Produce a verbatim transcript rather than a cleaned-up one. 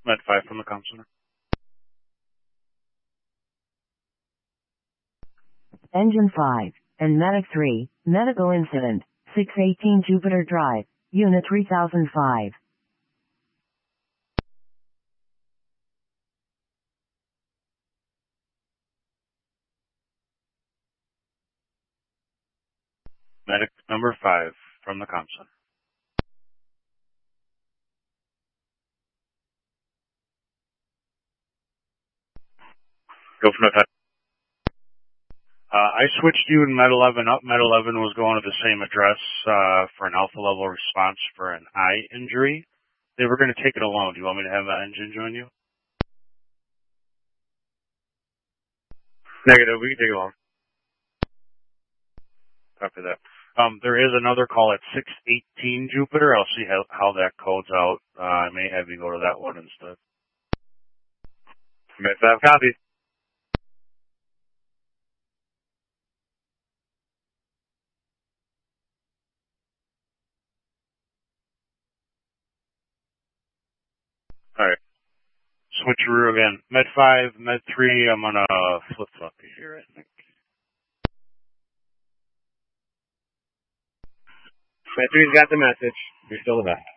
Med five from the comm center. Engine five, and Medic three, medical incident, six eighteen Jupiter Drive, Unit three thousand five. Medic number five from the comm center. Go from the Uh, I switched you in Med eleven up. Med eleven was going to the same address uh, for an alpha level response for an eye injury. They were going to take it alone. Do you want me to have that engine join you? Negative. We can take it alone. Copy that. Um, there is another call at six eighteen Jupiter. I'll see how, how that codes out. Uh, I may have you go to that one instead. Med five, copy. All right. Switcheroo again. Med five, Med three. I'm gonna flip flop you here, I think. Med three's got the message. You're still the best.